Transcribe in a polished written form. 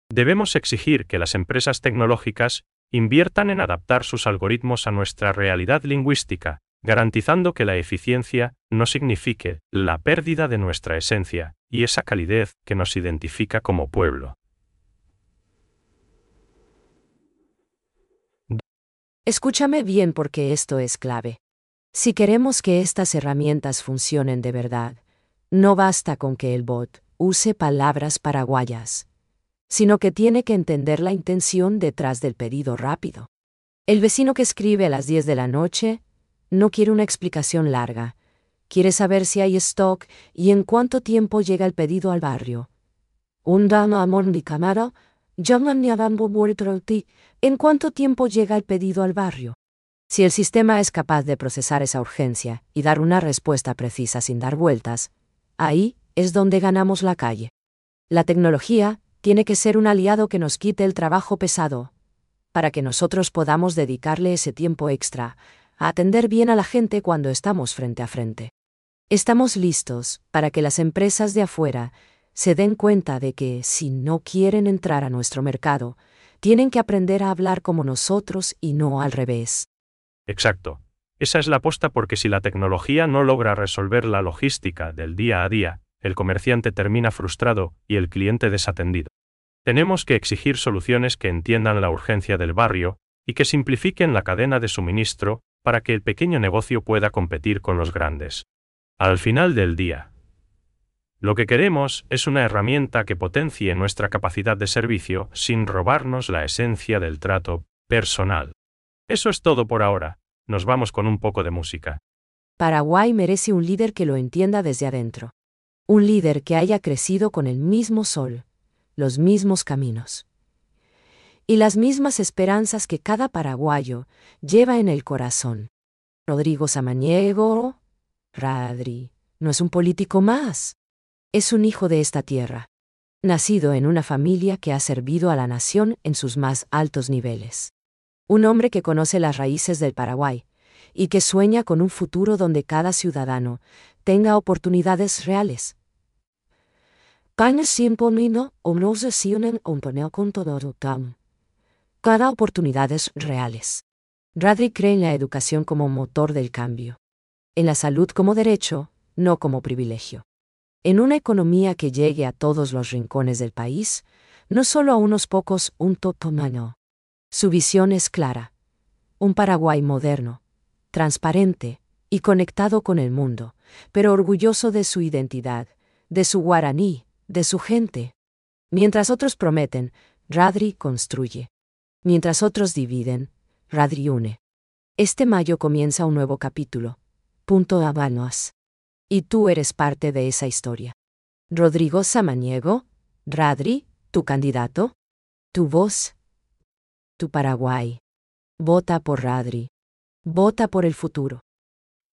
Debemos exigir que las empresas tecnológicas inviertan en adaptar sus algoritmos a nuestra realidad lingüística, garantizando que la eficiencia no signifique la pérdida de nuestra esencia y esa calidez que nos identifica como pueblo. Escúchame bien porque esto es clave. Si queremos que estas herramientas funcionen de verdad, no basta con que el bot use palabras paraguayas, sino que tiene que entender la intención detrás del pedido rápido. El vecino que escribe a las 10 de la noche no quiere una explicación larga. Quiere saber si hay stock y en cuánto tiempo llega el pedido al barrio. Un dama amor mi cámara, llaman ni a bambo muerto ti. ¿En cuánto tiempo llega el pedido al barrio? Si el sistema es capaz de procesar esa urgencia y dar una respuesta precisa sin dar vueltas, ahí es donde ganamos la calle. La tecnología tiene que ser un aliado que nos quite el trabajo pesado, para que nosotros podamos dedicarle ese tiempo extra a atender bien a la gente cuando estamos frente a frente. Estamos listos para que las empresas de afuera se den cuenta de que, si no quieren entrar a nuestro mercado, tienen que aprender a hablar como nosotros y no al revés. Exacto. Esa es la apuesta, porque si la tecnología no logra resolver la logística del día a día, el comerciante termina frustrado y el cliente desatendido. Tenemos que exigir soluciones que entiendan la urgencia del barrio y que simplifiquen la cadena de suministro para que el pequeño negocio pueda competir con los grandes. Al final del día, lo que queremos es una herramienta que potencie nuestra capacidad de servicio sin robarnos la esencia del trato personal. Eso es todo por ahora. Nos vamos con un poco de música. Paraguay merece un líder que lo entienda desde adentro. Un líder que haya crecido con el mismo sol, los mismos caminos y las mismas esperanzas que cada paraguayo lleva en el corazón. Rodrigo Samaniego, Radri, no es un político más. Es un hijo de esta tierra, nacido en una familia que ha servido a la nación en sus más altos niveles. Un hombre que conoce las raíces del Paraguay y que sueña con un futuro donde cada ciudadano tenga oportunidades reales. Cada oportunidades reales. Radri cree en la educación como motor del cambio, en la salud como derecho, no como privilegio. En una economía que llegue a todos los rincones del país, no solo a unos pocos, un totomano. Su visión es clara. Un Paraguay moderno, transparente y conectado con el mundo, pero orgulloso de su identidad, de su guaraní, de su gente. Mientras otros prometen, Radri construye. Mientras otros dividen, Radri une. Este mayo comienza un nuevo capítulo. Punto Habanos. Y tú eres parte de esa historia. Rodrigo Samaniego, Radri, tu candidato, tu voz, tu Paraguay. Vota por Radri. Vota por el futuro.